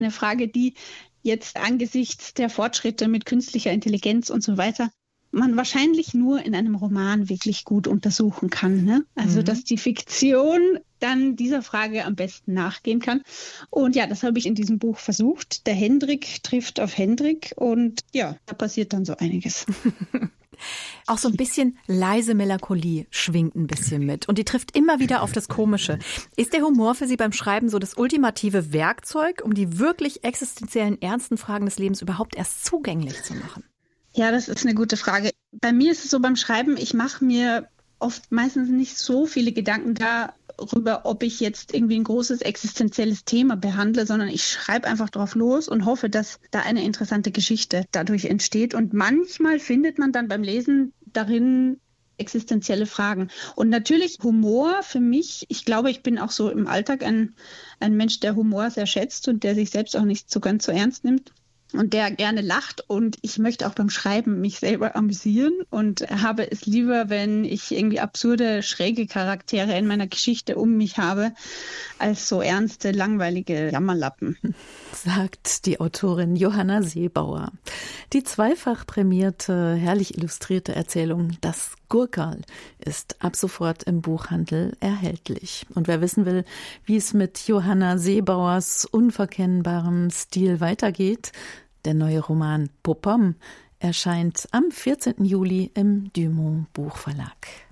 eine Frage, die jetzt angesichts der Fortschritte mit künstlicher Intelligenz und so weiter man wahrscheinlich nur in einem Roman wirklich gut untersuchen kann. Ne? Also, dass die Fiktion dann dieser Frage am besten nachgehen kann. Und ja, das habe ich in diesem Buch versucht. Der Hendrik trifft auf Hendrik und ja, da passiert dann so einiges. Auch so ein bisschen leise Melancholie schwingt ein bisschen mit. Und die trifft immer wieder auf das Komische. Ist der Humor für Sie beim Schreiben so das ultimative Werkzeug, um die wirklich existenziellen, ernsten Fragen des Lebens überhaupt erst zugänglich zu machen? Ja, das ist eine gute Frage. Bei mir ist es so beim Schreiben, ich mache mir meistens nicht so viele Gedanken darüber, ob ich jetzt irgendwie ein großes existenzielles Thema behandle, sondern ich schreibe einfach drauf los und hoffe, dass da eine interessante Geschichte dadurch entsteht. Und manchmal findet man dann beim Lesen darin existenzielle Fragen. Und natürlich Humor für mich, ich glaube, ich bin auch so im Alltag ein Mensch, der Humor sehr schätzt und der sich selbst auch nicht so ganz so ernst nimmt. Und der gerne lacht und ich möchte auch beim Schreiben mich selber amüsieren und habe es lieber, wenn ich irgendwie absurde, schräge Charaktere in meiner Geschichte um mich habe, als so ernste, langweilige Jammerlappen. Sagt die Autorin Johanna Seebauer. Die zweifach prämierte, herrlich illustrierte Erzählung Das Gurkerl ist ab sofort im Buchhandel erhältlich. Und wer wissen will, wie es mit Johanna Seebauers unverkennbarem Stil weitergeht, der neue Roman Popom erscheint am 14. Juli im Dumont Buchverlag.